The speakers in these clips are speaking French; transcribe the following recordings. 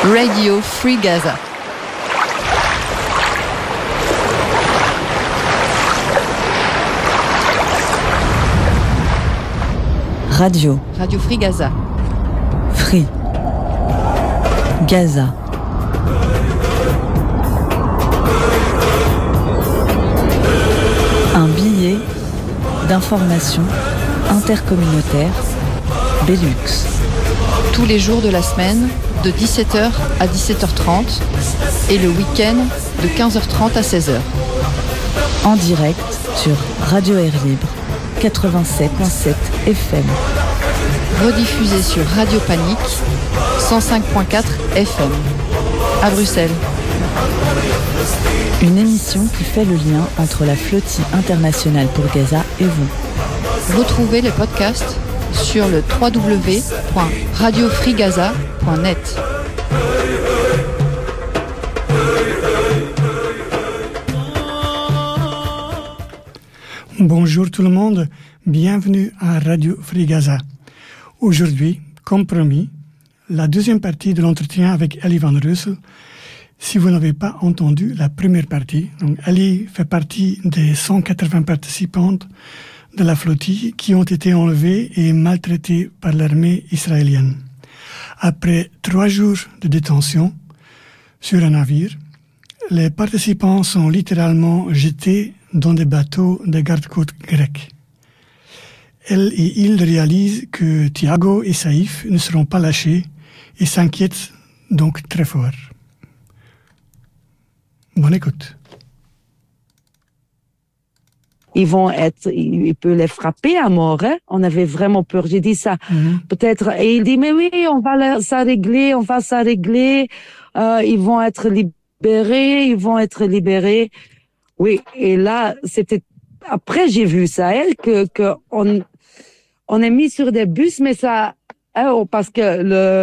Radio Free Gaza. Radio Free Gaza. Free Gaza. Un billet d'information intercommunautaire Belux. Tous les jours de la semaine, de 17h à 17h30 et le week-end de 15h30 à 16h. En direct sur Radio Air Libre 87.7 FM. Rediffusé sur Radio Panique 105.4 FM. À Bruxelles. Une émission qui fait le lien entre la flottille internationale pour Gaza et vous. Retrouvez les podcasts sur le www.radiofreegaza.net. Bonjour tout le monde, bienvenue à Radio Free Gaza. Aujourd'hui, comme promis, la deuxième partie de l'entretien avec Ellie van Russel. Si vous n'avez pas entendu la première partie, donc Ellie fait partie des 180 participantes de la flottille qui ont été enlevés et maltraités par l'armée israélienne. Après 3 jours de détention sur un navire, les participants sont littéralement jetés dans des bateaux des gardes-côtes grecs. Elle et il réalisent que Thiago et Saïf ne seront pas lâchés et s'inquiètent donc très fort. Bonne écoute. Il peut les frapper à mort, hein? On avait vraiment peur. J'ai dit ça. Peut-être. Et il dit, mais oui, on va ça régler. Ils vont être libérés. Oui. Et là, c'était, après, j'ai vu ça, on est mis sur des bus, mais ça, parce que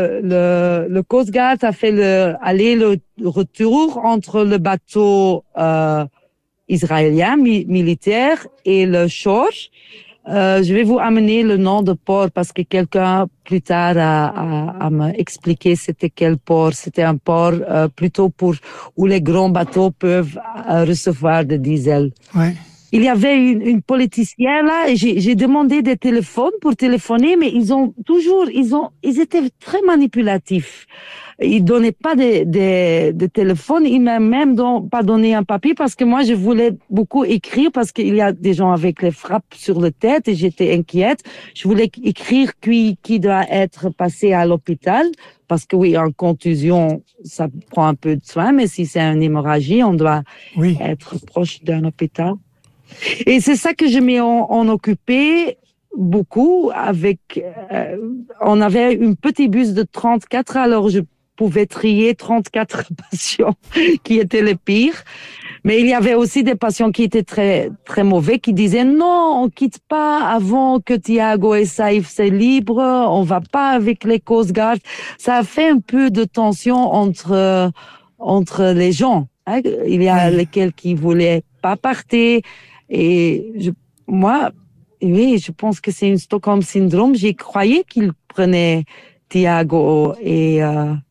le Coast Guard a fait le retour entre le bateau, israélien, militaire et le shore. Je vais vous amener le nom de port parce que quelqu'un plus tard a m'expliqué c'était quel port. C'était un port plutôt où les grands bateaux peuvent recevoir de diesel. Ouais. Il y avait une politicienne là et j'ai demandé des téléphones pour téléphoner, mais ils étaient très manipulatifs. Ils donnaient pas de téléphone, ils m'ont même pas donné un papier parce que moi je voulais beaucoup écrire parce qu'il y a des gens avec les frappes sur la tête et j'étais inquiète. Je voulais écrire qui doit être passé à l'hôpital parce que oui, en contusion, ça prend un peu de soin, mais si c'est une hémorragie, on doit être proche d'un hôpital. Et c'est ça que je m'ai en occupé beaucoup avec, on avait une petite bus de 34, alors je pouvais trier 34 patients qui étaient les pires. Mais il y avait aussi des patients qui étaient très, très mauvais, qui disaient non, on quitte pas avant que Thiago et Saïf soient libres, on va pas avec les Coast Guard. Ça a fait un peu de tension entre les gens, hein. Il y a lesquels qui voulaient pas partir. Et moi, je pense que c'est une Stockholm syndrome. J'ai croyais qu'ils prenaient Thiago et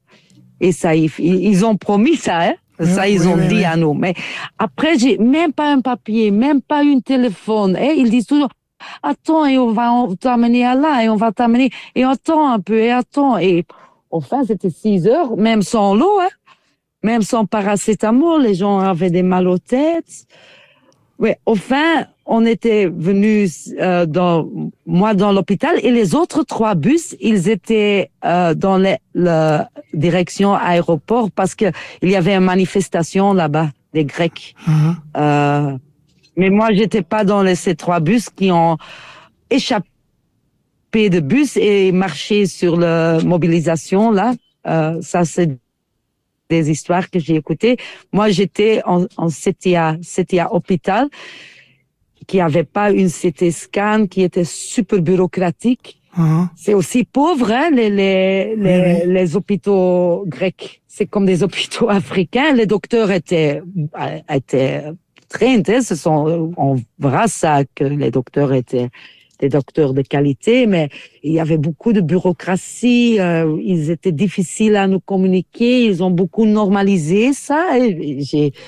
Saïf. Ils ont promis ça, hein. Ça, ils ont dit à nous. Mais après, j'ai même pas un papier, même pas un téléphone. Et ils disent toujours, attends, et on va t'amener à là, et on va t'amener, et attends un peu, et attends. Et enfin, c'était 6 heures, même sans l'eau, hein. Même sans paracétamol, les gens avaient des mal aux têtes. Oui, enfin, on était venus moi dans l'hôpital et les autres 3 bus, ils étaient dans la direction aéroport parce que il y avait une manifestation là-bas des Grecs. Mais moi, j'étais pas dans ces 3 bus qui ont échappé de bus et marché sur la mobilisation là. Ça c'est des histoires que j'ai écoutées. Moi, j'étais en CTA hôpital, qui avait pas une CT scan, qui était super bureaucratique. C'est aussi pauvre, hein, les hôpitaux grecs. C'est comme des hôpitaux africains. Les docteurs étaient trained, hein. On verra ça, que les docteurs étaient des docteurs de qualité, mais il y avait beaucoup de bureaucratie, ils étaient difficiles à nous communiquer, ils ont beaucoup normalisé ça, et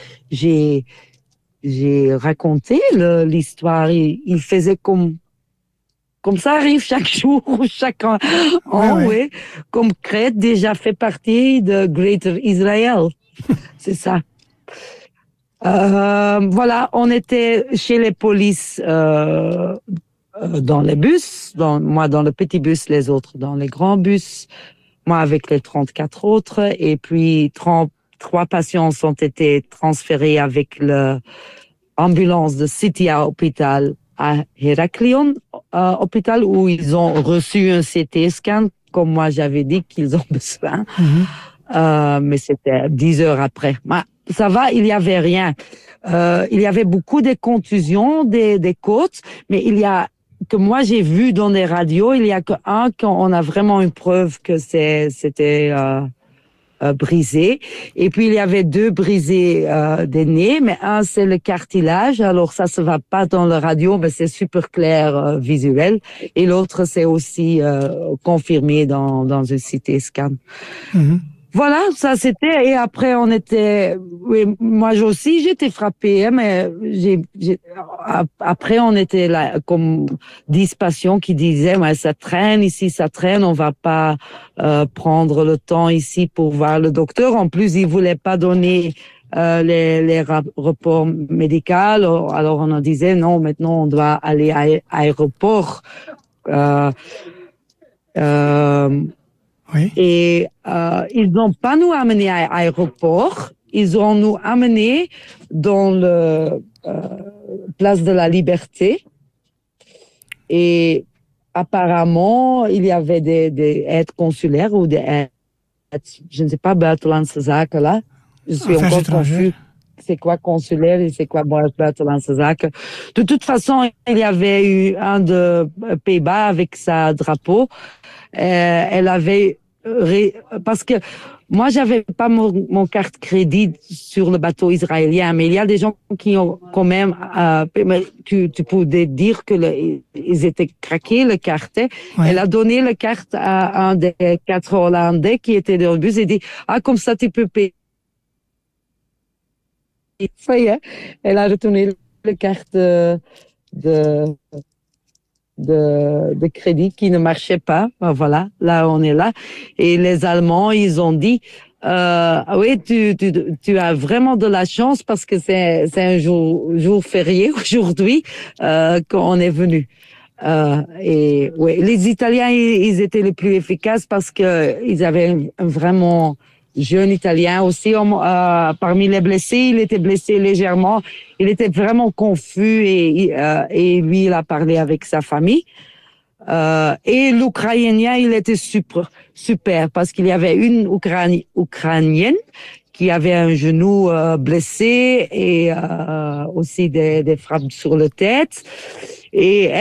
j'ai raconté l'histoire, il faisait comme ça arrive chaque jour, chaque an, ouais. Comme Crète déjà fait partie de Greater Israel. C'est ça. Voilà, on était chez les polices dans les bus, moi dans le petit bus, les autres dans les grands bus, moi avec les 34 autres, et puis 33 patients ont été transférés avec l'ambulance de City Hospital à Héraklion hôpital où ils ont reçu un CT scan, comme moi j'avais dit qu'ils ont besoin. Mais c'était 10 heures après. Ça va, il y avait rien. Il y avait beaucoup de contusions des côtes, mais que moi j'ai vu dans les radios, il y a qu'un qu'on a vraiment une preuve que c'était brisé. Et puis il y avait 2 brisés des nez, mais un c'est le cartilage, alors ça se va pas dans le radio, mais c'est super clair visuel. Et l'autre c'est aussi confirmé dans un CT scan. Voilà, ça c'était, et après on était, oui, moi aussi j'étais frappée, hein, mais après on était là comme 10 patients qui disaient, ouais, ça traîne ici, ça traîne, on va pas prendre le temps ici pour voir le docteur. En plus, ils voulaient pas donner les rapports médicaux, alors on en disait non, maintenant on doit aller à l'aéroport. Oui. Et ils n'ont pas nous amené à l'aéroport, ils ont nous amené dans le place de la Liberté. Et apparemment, il y avait des aides consulaires ou des aides, je ne sais pas, buitenlandse zaken là. Je suis encore confus. C'est quoi consulaire et c'est quoi buitenlandse zaken. De toute façon, il y avait eu un de Pays-Bas avec sa drapeau. Elle avait parce que moi j'avais pas mon carte crédit sur le bateau israélien, mais il y a des gens qui ont quand même tu pouvais dire que ils étaient craqués le carte. Ouais. Elle a donné le carte à un des 4 Hollandais qui était dans le bus et dit comme ça tu peux payer. Ça y est, elle a retourné le carte de crédit qui ne marchait pas. Voilà, là on est là. Et les Allemands, ils ont dit oui, tu as vraiment de la chance parce que c'est un jour férié aujourd'hui qu'on est venu. Et ouais, les Italiens, ils étaient les plus efficaces parce que ils avaient un vraiment jeune Italien aussi parmi les blessés. Il était blessé légèrement. Il était vraiment confus et lui, il a parlé avec sa famille. Et l'Ukrainien, il était super parce qu'il y avait une Ukrainienne qui avait un genou blessé et aussi des frappes sur la tête. Et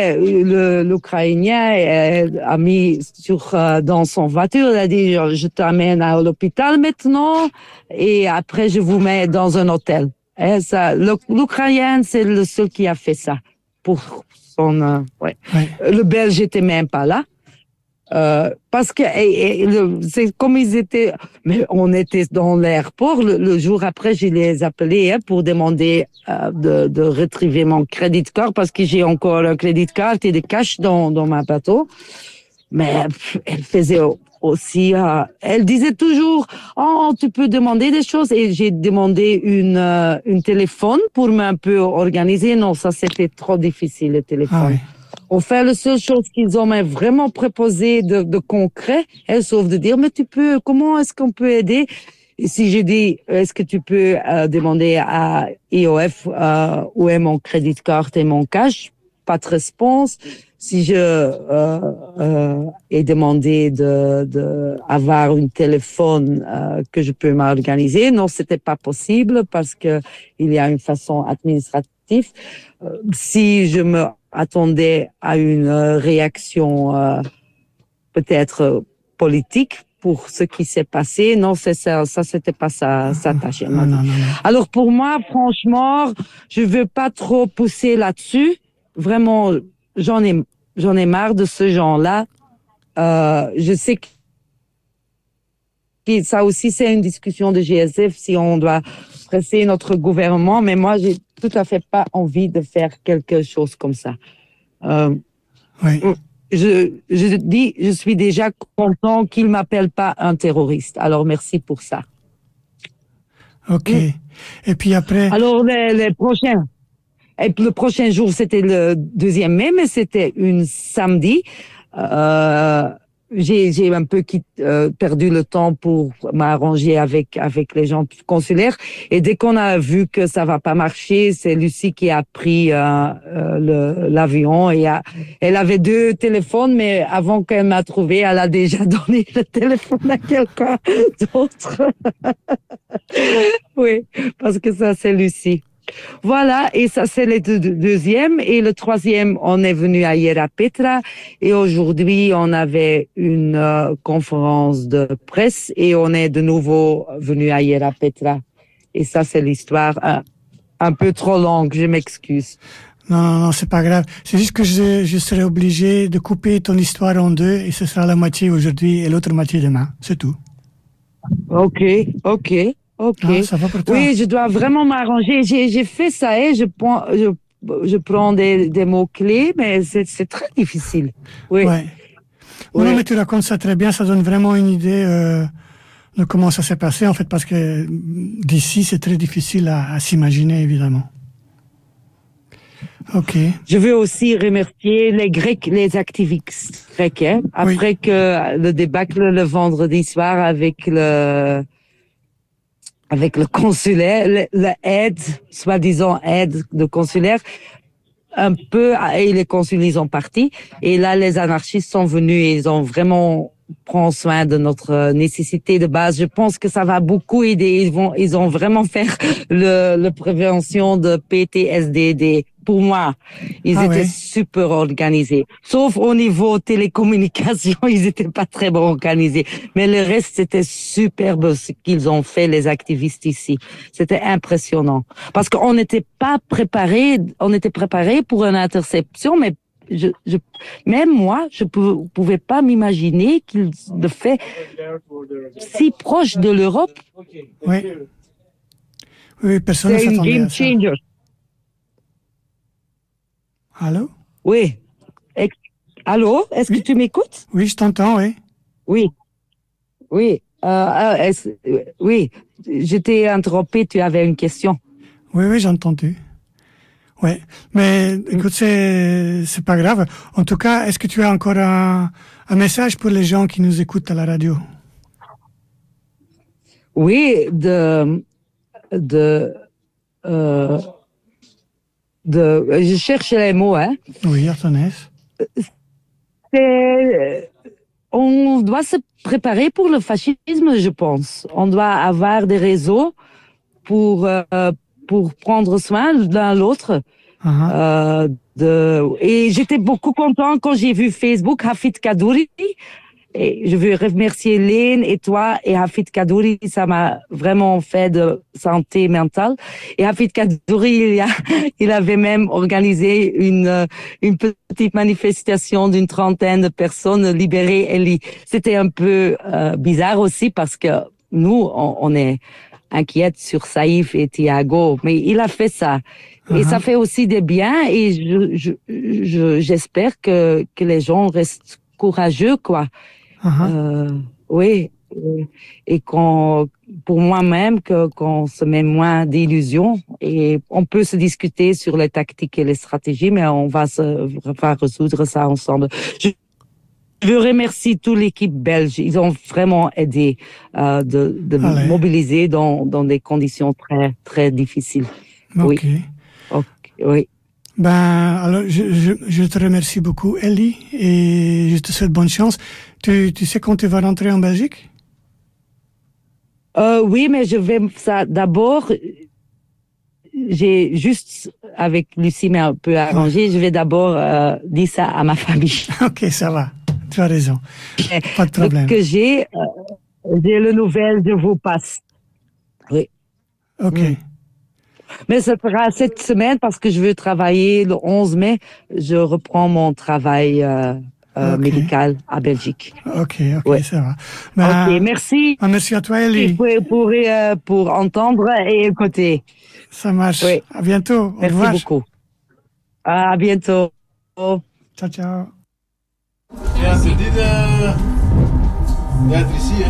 l'Ukrainien a mis dans son voiture, elle a dit, je t'amène à l'hôpital maintenant et après je vous mets dans un hôtel. Et ça, l'Ukrainien, c'est le seul qui a fait ça pour son, ouais. Le Belge était même pas là. Parce que c'est comme ils étaient, mais on était dans l'aéroport le jour après, je les appelés pour demander de retriver mon crédit card parce que j'ai encore un crédit card et des cash dans ma bateau. Mais elle faisait aussi, elle disait toujours, tu peux demander des choses et j'ai demandé une téléphone pour un peu organiser. Non, ça c'était trop difficile le téléphone. Ah oui. On fait la seule chose qu'ils ont vraiment proposé de concret, sauf de dire, mais comment est-ce qu'on peut aider? Et si je dis, est-ce que tu peux demander à IOF où est mon crédit card et mon cash? Pas de réponse. Si je ai demandé de avoir un téléphone que je peux m'organiser, non, c'était pas possible parce que il y a une façon administrative. Si je me attendais à une réaction peut-être politique pour ce qui s'est passé. Non, ça c'était pas sa tâche. Non. Alors pour moi, franchement, je veux pas trop pousser là-dessus. Vraiment, j'en ai marre de ce genre-là. Je sais que ça aussi, c'est une discussion de GSF si on doit presser notre gouvernement, mais moi, j'ai tout à fait pas envie de faire quelque chose comme ça. Oui. Je suis déjà content qu'il m'appelle pas un terroriste. Alors, merci pour ça. Ok. Et puis après... Alors, les prochains. Et le prochain jour, c'était le 2e mai, mais c'était une samedi. J'ai un peu perdu le temps pour m'arranger avec les gens consulaires. Et dès qu'on a vu que ça va pas marcher, c'est Lucie qui a pris l'avion. Et elle avait 2 téléphones, mais avant qu'elle m'a trouvé, elle a déjà donné le téléphone à quelqu'un d'autre. Oui, parce que ça, c'est Lucie. Voilà, et ça c'est le 2e. Et le 3e, on est venu à Ierapetra et aujourd'hui on avait une conférence de presse et on est de nouveau venu à Ierapetra. Et ça c'est l'histoire un peu trop longue, je m'excuse. Non, c'est pas grave. C'est juste que je serai obligé de couper ton histoire en 2 et ce sera la moitié aujourd'hui et l'autre moitié demain, c'est tout. Ok. Ah, ça va pour toi. Oui, je dois vraiment m'arranger. J'ai fait ça et je prends des mots-clés, mais c'est très difficile. Oui. Ouais. Oui. Non, mais tu racontes ça très bien, ça donne vraiment une idée de comment ça s'est passé, en fait, parce que d'ici, c'est très difficile à s'imaginer, évidemment. Ok. Je veux aussi remercier les Grecs, les activistes grecs, hein, après que le débâcle le vendredi soir avec le consulaire, l'aide, soi-disant aide de consulaire, un peu, et les consuls, ils ont parti. Et là, les anarchistes sont venus et ils ont vraiment pris soin de notre nécessité de base. Je pense que ça va beaucoup aider. Ils ont vraiment fait la prévention de PTSD. Pour moi, ils étaient super organisés. Sauf au niveau télécommunication, ils étaient pas très bien organisés. Mais le reste, c'était superbe ce qu'ils ont fait, les activistes ici. C'était impressionnant. Parce qu'on n'était pas préparés, on était préparés pour une interception, mais même moi, je pouvais pas m'imaginer qu'ils le fait si proche de l'Europe. Oui, personne ne s'attendait à ça. C'est une game changer. Allô? Oui. Allô? Est-ce que tu m'écoutes? Oui, je t'entends, oui. Oui. Oui. J'étais interrompue, tu avais une question. Oui, j'ai entendu. Ouais. Mais écoute, c'est pas grave. En tout cas, est-ce que tu as encore un message pour les gens qui nous écoutent à la radio? Oui, je cherche les mots, hein. Oui, Artonès. On doit se préparer pour le fascisme, je pense. On doit avoir des réseaux pour prendre soin l'un l'autre. Et j'étais beaucoup content quand j'ai vu Facebook Hafid Kaddouri. Et je veux remercier Lynn et toi et Hafid Kaddouri, ça m'a vraiment fait de santé mentale. Et Hafid Kaddouri, il avait même organisé une petite manifestation d'une 30aine de personnes libérées Eli. C'était un peu bizarre aussi parce que nous, on est inquiètes sur Saïf et Thiago, mais il a fait ça. Et ça fait aussi des biens et j'espère que les gens restent courageux, quoi. Oui, et pour moi-même, qu'on se met moins d'illusions et on peut se discuter sur les tactiques et les stratégies, mais on va résoudre ça ensemble. Je remercie toute l'équipe belge. Ils ont vraiment aidé de mobiliser dans des conditions très, très difficiles. Ok. Oui. Ben, alors, je te remercie beaucoup, Ellie, et je te souhaite bonne chance. Tu sais quand tu vas rentrer en Belgique? Oui, mais je vais ça d'abord. J'ai juste, avec Lucie, mais un peu arrangé, je vais d'abord dire ça à ma famille. Ok, ça va. Tu as raison. Pas de problème. Que j'ai le nouvelle, je vous passe. Oui. Ok. Mais ça sera cette semaine parce que je veux travailler le 11 mai. Je reprends mon travail médical à Belgique. Ok, Ouais. ça va. Ben, Ok, merci. Merci à toi, Ellie. Pour entendre et écouter. Ça marche. Oui. À bientôt. Au Merci revoir. beaucoup. À bientôt. Ciao, ciao. Et on se dit d'être ici.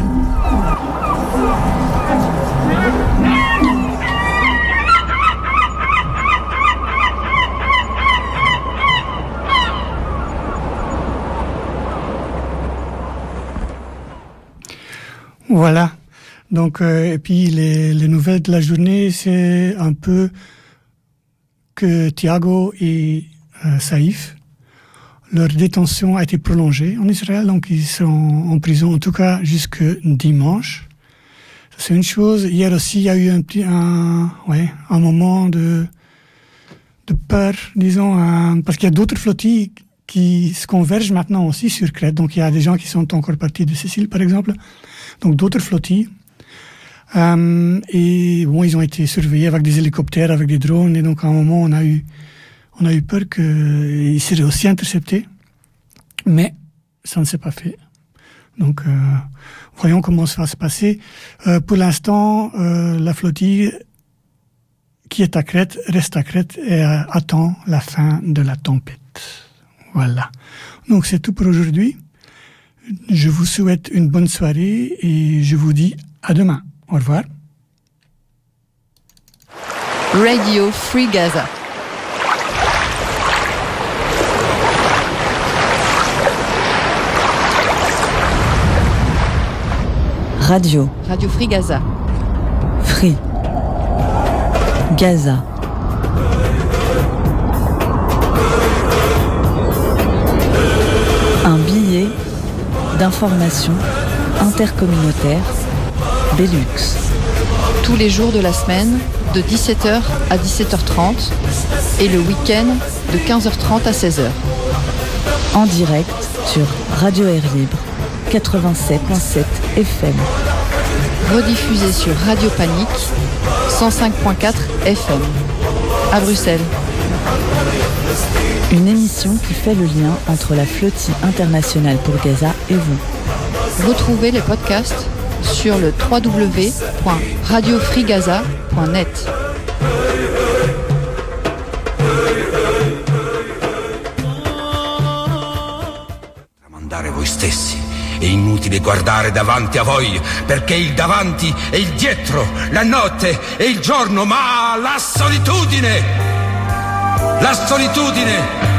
Voilà. Donc, et puis les nouvelles de la journée, c'est un peu que Thiago et Saïf, leur détention a été prolongée en Israël, donc ils sont en prison en tout cas jusque dimanche. C'est une chose. Hier aussi, il y a eu un moment de peur, disons, parce qu'il y a d'autres flottilles qui se convergent maintenant aussi sur Crète. Donc il y a des gens qui sont encore partis de Sicile, par exemple. Donc d'autres flottilles. Et bon, ils ont été surveillés avec des hélicoptères, avec des drones. Et donc à un moment, on a eu peur qu'ils seraient aussi interceptés. Mais ça ne s'est pas fait. Donc voyons comment ça va se passer. Pour l'instant, la flottille qui est à Crète reste à Crète et attend la fin de la tempête. Voilà. Donc c'est tout pour aujourd'hui. Je vous souhaite une bonne soirée et je vous dis à demain. Au revoir. Radio Free Gaza. Radio Free Gaza. Free Gaza. Un billet d'information intercommunautaire Belux. Tous les jours de la semaine, de 17h à 17h30 et le week-end de 15h30 à 16h. En direct sur Radio Air Libre 87.7 FM. Rediffusé sur Radio Panique 105.4 FM. À Bruxelles. Une émission qui fait le lien entre la flottille internationale pour Gaza et vous. Retrouvez les podcasts sur le www.radiofreegaza.net. Tramandare voi stessi. È inutile guardare davanti a voi, perché il davanti è il dietro, la notte è il giorno, ma la solitudine